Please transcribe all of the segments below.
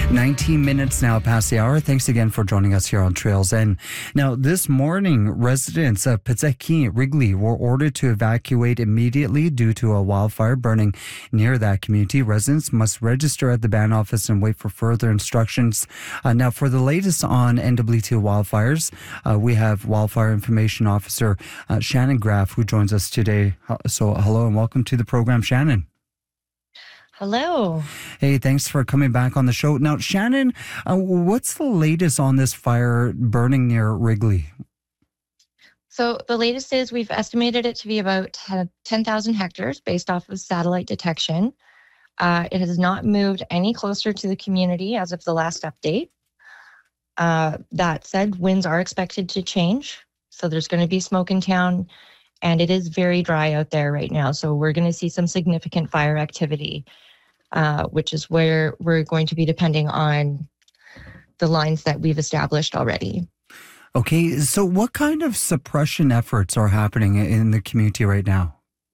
19 minutes now past the hour. Thanks again for joining us here on Trails End. Now, this morning, residents of Petsaki, Wrigley were ordered to evacuate immediately due to a wildfire burning near that community. Residents must register at the band office and wait for further instructions. Now, for the latest on NWT wildfires, we have Wildfire Information Officer Shannon Graff, who joins us today. So, hello and welcome to the program, Shannon. Hello. Hey, thanks for coming back on the show. Now, Shannon, what's the latest on this fire burning near Wrigley? So the latest is we've estimated it to be about 10,000 hectares based off of satellite detection. It has not moved any closer to the community as of the last update. That said, winds are expected to change. So there's going to be smoke in town, and it is very dry out there right now. So we're going to see some significant fire activity, which is where we're going to be depending on the lines that we've established already. Okay, so what kind of suppression efforts are happening in the community right now?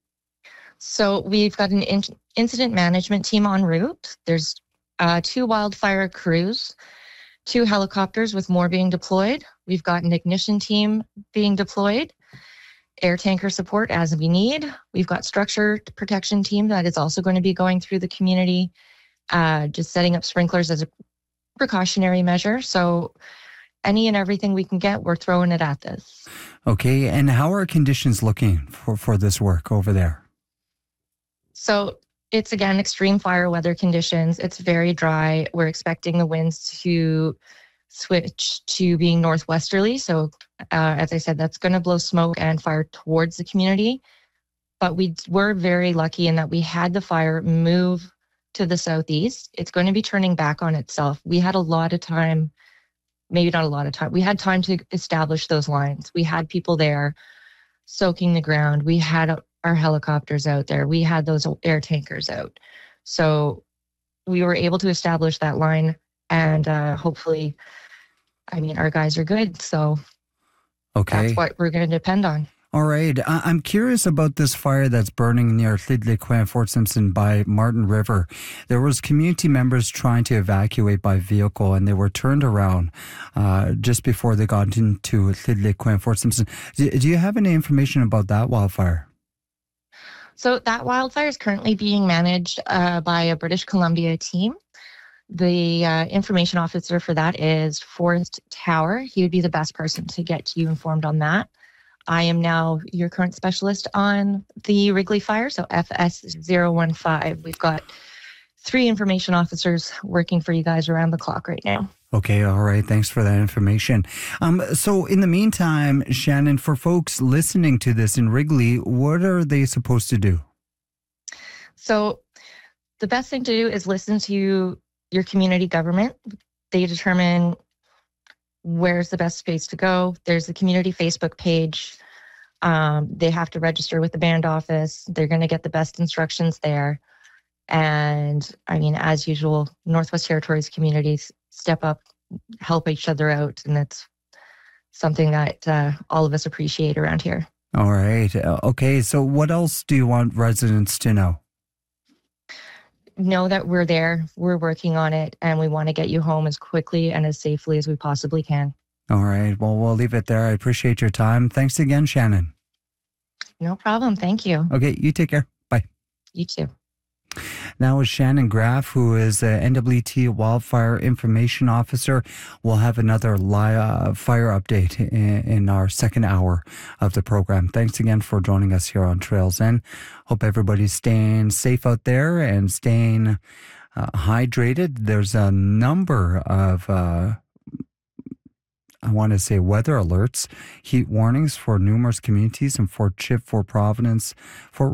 So we've got an incident management team en route. There's 2 wildfire crews, 2 helicopters with more being deployed. We've got an ignition team being deployed, air tanker support as we need. We've got structure protection team that is also going to be going through the community, just setting up sprinklers as a precautionary measure. So any and everything we can get, we're throwing it at this. Okay, and how are conditions looking for this work over there? So it's, again, extreme fire weather conditions. It's very dry. We're expecting the winds to switch to being northwesterly. So as I said, that's going to blow smoke and fire towards the community. But we were very lucky in that we had the fire move to the southeast. It's going to be turning back on itself. We had a lot of time, maybe not a lot of time. We had time to establish those lines. We had people there soaking the ground. We had our helicopters out there. We had those air tankers out. So we were able to establish that line, and hopefully, our guys are good. So okay, that's what we're going to depend on. All right. I'm curious about this fire that's burning near Llydllyquin and Fort Simpson by Martin River. There was community members trying to evacuate by vehicle, and they were turned around just before they got into Llydllyquin and Fort Simpson. Do you have any information about that wildfire? So that wildfire is currently being managed by a British Columbia team. The information officer for that is Forrest Tower. He would be the best person to get you informed on that. I am now your current specialist on the Wrigley fire, so FS015. We've got 3 information officers working for you guys around the clock right now. Okay, all right. Thanks for that information. So in the meantime, Shannon, for folks listening to this in Wrigley, what are they supposed to do? So the best thing to do is listen to your community government. They determine where's the best space to go. There's the community Facebook page. They have to register with the band office. They're going to get the best instructions there. And as usual, Northwest Territories communities step up, help each other out. And that's something that all of us appreciate around here. All right. Okay. So what else do you want residents to know? Know that we're there, we're working on it, and we want to get you home as quickly and as safely as we possibly can. All right. Well, we'll leave it there. I appreciate your time. Thanks again, Shannon. No problem. Thank you. Okay. You take care. Bye. You too. Now is Shannon Graff, who is the NWT Wildfire Information Officer. We'll have another live fire update in our second hour of the program. Thanks again for joining us here on Trails End. Hope everybody's staying safe out there and staying hydrated. There's a number of weather alerts, heat warnings for numerous communities in Fort Chip, Fort Providence, Fort